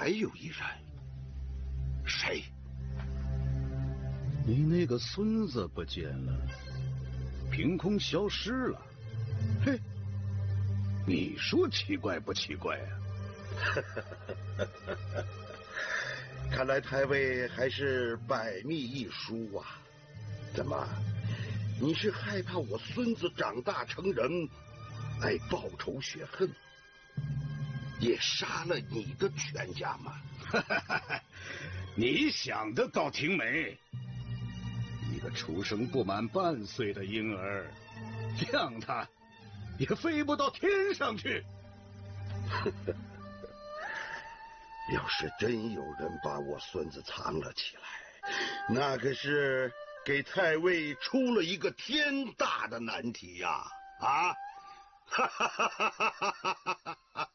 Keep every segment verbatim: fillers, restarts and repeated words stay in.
还有一人，谁？ 你那个孙子不见了，凭空消失了。嘿，你说奇怪不奇怪啊？ 看来太尉还是百密一疏啊！怎么，你是害怕我孙子长大成人，来报仇雪恨，也杀了你的全家吗？ 你想的倒挺美。一个出生不满半岁的婴儿，养他也飞不到天上去。 要是真有人把我孙子藏了起来，那可是给太尉出了一个天大的难题呀！啊！哈哈哈哈哈哈！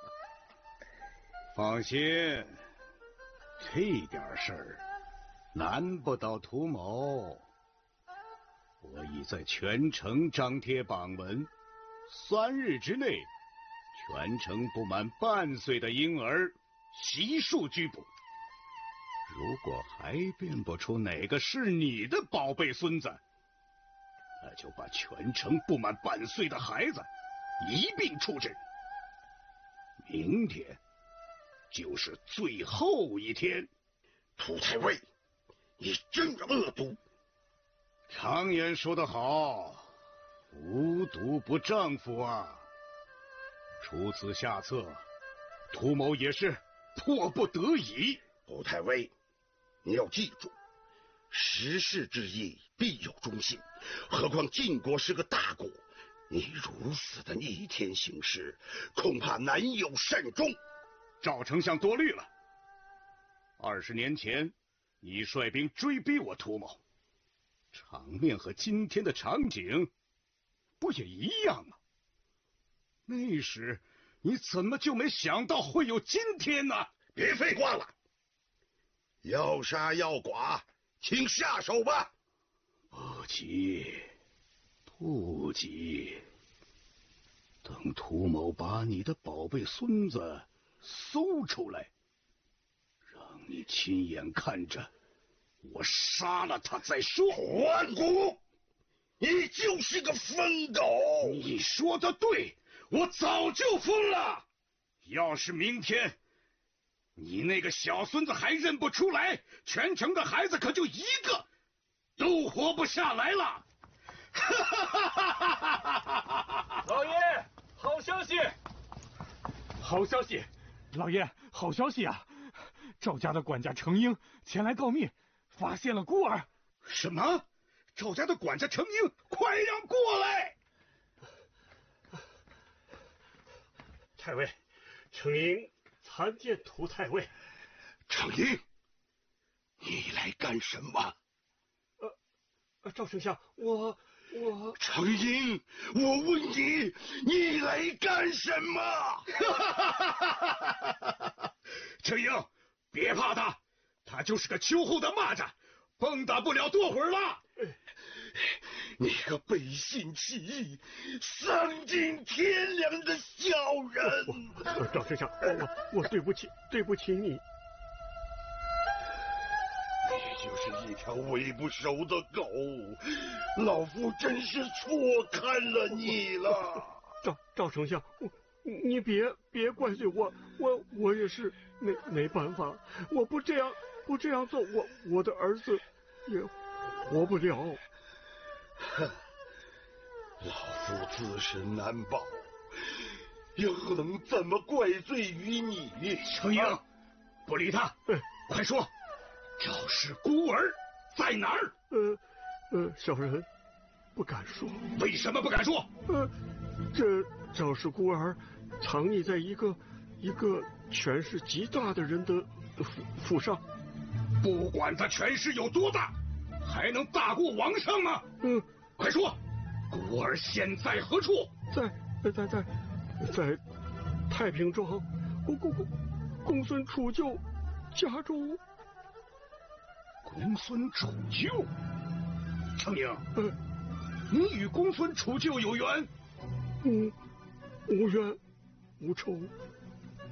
放心，这点事儿难不倒图谋。我已在全城张贴榜文，三日之内，全城不满半岁的婴儿悉数拘捕。如果还辨不出哪个是你的宝贝孙子，那就把全城不满半岁的孩子一并处置。明天就是最后一天。 涂太尉，你真恶毒！ 常言说得好，无毒不丈夫啊！出此下策，图谋也是迫不得已。 涂太尉，你要记住，时势之意必有终心，何况晋国是个大国，你如此的逆天行事，恐怕难有善终。 赵丞相多虑了。二十年前，你率兵追逼我图谋，场面和今天的场景不也一样吗？那时你怎么就没想到会有今天呢？ 别废话了，要杀要剐，请下手吧。 不急，不急，等图谋把你的宝贝孙子搜出来，让你亲眼看着我杀了他再说。 顽固，你就是个疯狗！ 你说的对，我早就疯了。要是明天你那个小孙子还认不出来，全城的孩子可就一个都活不下来了。 老爷，好消息！好消息！老爷，好消息啊！赵家的管家程婴前来告密，发现了孤儿。 什么？赵家的管家程婴，快让过来！ 太尉，程婴参见涂太尉。 程婴，你来干什么？ 呃，赵丞相，我我。 程婴，我问你，你来干什么？ 程婴，别怕他，他就是个秋后的蚂蚱，蹦跶不了多会儿了。 你个背信弃义、丧尽天良的小人！ 我我赵丞相，我我对不起，对不起你。 你就是一条尾不熟的狗，老夫真是错看了你了。 赵赵丞相，我你别别怪罪我，我我也是没没办法，我不这样不这样做，我我的儿子也活不了。 哼，老夫自身难保，又能怎么怪罪于你？ 程婴，啊，不理他， 嗯， 快说，赵氏孤儿在哪儿？ 呃呃，小人不敢说。 为什么不敢说？ 呃，这赵氏孤儿藏匿在一个一个权势极大的人的府府上。 不管他权势有多大，还能大过王上吗？ 嗯， 快说，孤儿现在何处？ 在在在在太平庄公公公公孙杵臼家中。 公孙杵臼？程婴， 呃， 你与公孙杵臼有缘？ 嗯，无冤无仇。